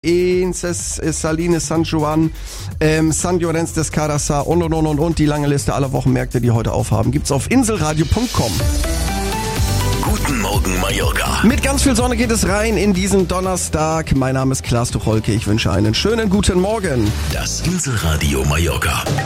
Salines, San Juan, San Llorenç des Cardassar und die lange Liste aller Wochenmärkte, die heute aufhaben, gibt's auf inselradio.com. Guten Morgen Mallorca. Mit ganz viel Sonne geht es rein in diesen Donnerstag. Mein Name ist Klaas Tucholke. Ich wünsche einen schönen guten Morgen. Das Inselradio Mallorca.